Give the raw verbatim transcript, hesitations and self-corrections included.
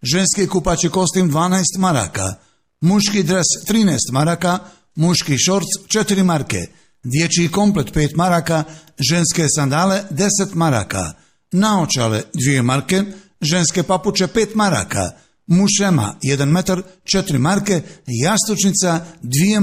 ženski kupaći kostim dvanaest maraka, muški dres trinaest maraka, muški šorc četiri marke, dječji komplet pet maraka, ženske sandale deset maraka, naočale dvije marke, ženske papuče pet maraka, mušema jedan metar četiri marke, jastučnica dvije